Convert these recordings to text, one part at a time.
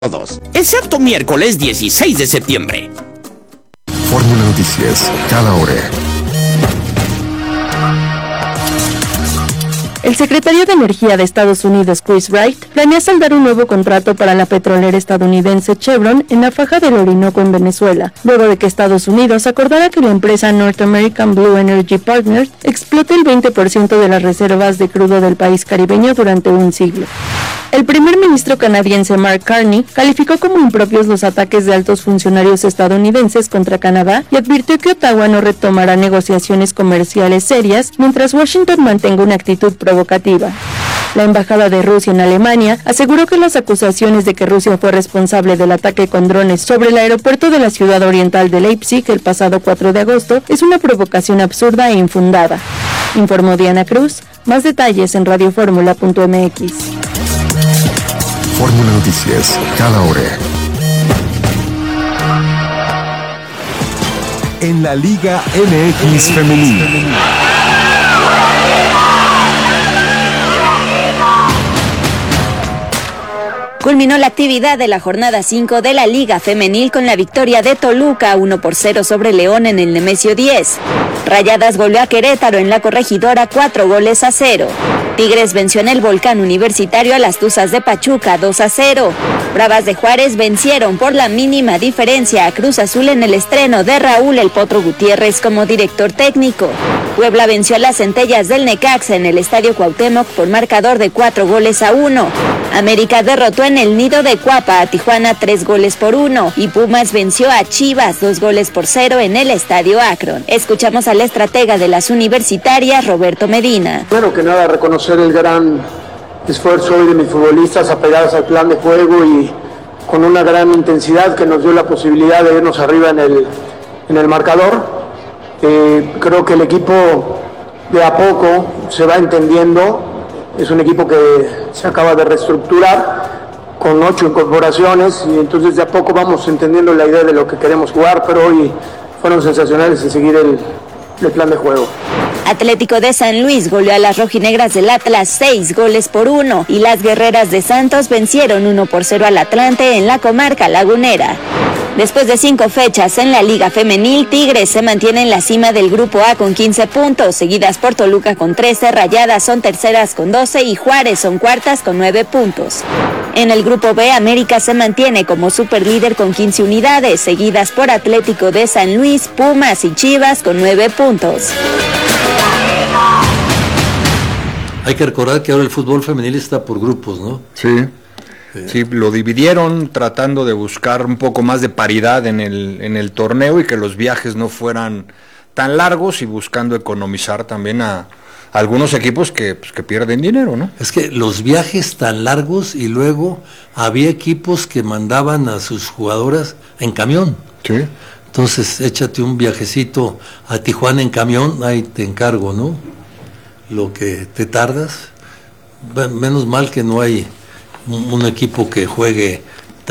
todos, excepto miércoles 16 de septiembre. Fórmula Noticias, cada hora. El secretario de Energía de Estados Unidos, Chris Wright, planea saldar un nuevo contrato para la petrolera estadounidense Chevron en la faja del Orinoco en Venezuela, luego de que Estados Unidos acordara que la empresa North American Blue Energy Partners explote el 20% de las reservas de crudo del país caribeño durante un siglo. El primer ministro canadiense Mark Carney calificó como impropios los ataques de altos funcionarios estadounidenses contra Canadá y advirtió que Ottawa no retomará negociaciones comerciales serias mientras Washington mantenga una actitud provocativa. La embajada de Rusia en Alemania aseguró que las acusaciones de que Rusia fue responsable del ataque con drones sobre el aeropuerto de la ciudad oriental de Leipzig el pasado 4 de agosto es una provocación absurda e infundada. Informó Diana Cruz. Más detalles en radioformula.mx. Fórmula Noticias, cada hora. En la Liga MX Femenil. Culminó la actividad de la jornada 5 de la Liga Femenil con la victoria de Toluca 1-0 sobre León en el Nemesio 10. Rayadas goleó a Querétaro en la Corregidora 4-0. Tigres venció en el Volcán Universitario a las Tuzas de Pachuca 2-0. Bravas de Juárez vencieron por la mínima diferencia a Cruz Azul en el estreno de Raúl El Potro Gutiérrez como director técnico. Puebla venció a las Centellas del Necaxa en el Estadio Cuauhtémoc por marcador de 4-1. América derrotó en el Nido de Cuapa a Tijuana 3-1 y Pumas venció a Chivas 2-0 en el Estadio Akron. Escuchamos al estratega de las universitarias, Roberto Medina. Primero que nada, reconocer el gran esfuerzo hoy de mis futbolistas apegados al plan de juego y con una gran intensidad que nos dio la posibilidad de irnos arriba en el marcador. Creo que el equipo de a poco se va entendiendo. Es un equipo que se acaba de reestructurar con 8 incorporaciones y entonces de a poco vamos entendiendo la idea de lo que queremos jugar, pero hoy fueron sensacionales en seguir el plan de juego. Atlético de San Luis goleó a las rojinegras del Atlas 6-1 y las guerreras de Santos vencieron 1-0 al Atlante en la comarca lagunera. Después de 5 fechas en la Liga Femenil, Tigres se mantiene en la cima del Grupo A con 15 puntos, seguidas por Toluca con 13, Rayadas son terceras con 12 y Juárez son cuartas con 9 puntos. En el Grupo B, América se mantiene como superlíder con 15 unidades, seguidas por Atlético de San Luis, Pumas y Chivas con 9 puntos. Hay que recordar que ahora el fútbol femenil está por grupos, ¿no? Sí. Sí, lo dividieron tratando de buscar un poco más de paridad en el torneo y que los viajes no fueran tan largos y buscando economizar también a algunos equipos que pierden dinero, ¿no? Es que los viajes tan largos y luego había equipos que mandaban a sus jugadoras en camión. Sí. Entonces échate un viajecito a Tijuana en camión, ahí te encargo, ¿no? Lo que te tardas. Menos mal que no hay un equipo que juegue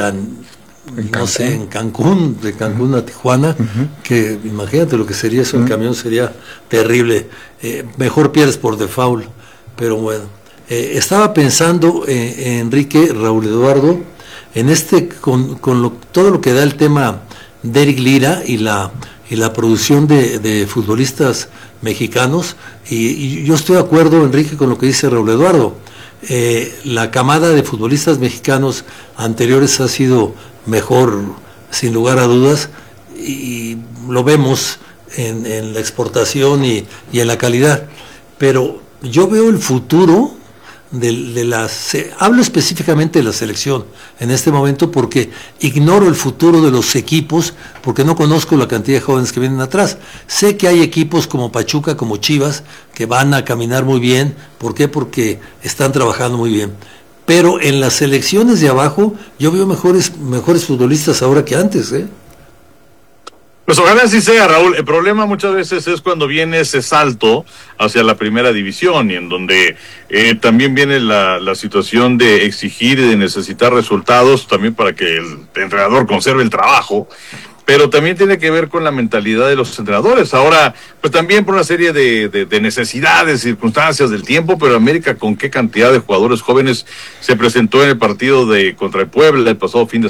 en Cancún, de Cancún a Tijuana, que imagínate lo que sería eso en camión, sería terrible. Mejor pierdes por default, pero bueno. Estaba pensando, Enrique, Raúl Eduardo, en todo lo que da el tema de Eric Lira y la producción de futbolistas mexicanos, y yo estoy de acuerdo, Enrique, con lo que dice Raúl Eduardo. La camada de futbolistas mexicanos anteriores ha sido mejor, sin lugar a dudas, y lo vemos en la exportación y en la calidad, pero yo veo el futuro hablo específicamente de la selección en este momento porque ignoro el futuro de los equipos, porque no conozco la cantidad de jóvenes que vienen atrás. Sé que hay equipos como Pachuca, como Chivas, que van a caminar muy bien. ¿Por qué? Porque están trabajando muy bien. Pero en las selecciones de abajo yo veo mejores futbolistas ahora que antes, Pues ojalá así sea, Raúl. El problema muchas veces es cuando viene ese salto hacia la primera división y en donde también viene la situación de exigir y de necesitar resultados también para que el entrenador conserve el trabajo. pero también tiene que ver con la mentalidad de los entrenadores. Ahora, pues también por una serie de necesidades, circunstancias del tiempo, pero América con qué cantidad de jugadores jóvenes se presentó en el partido contra el Puebla el pasado fin de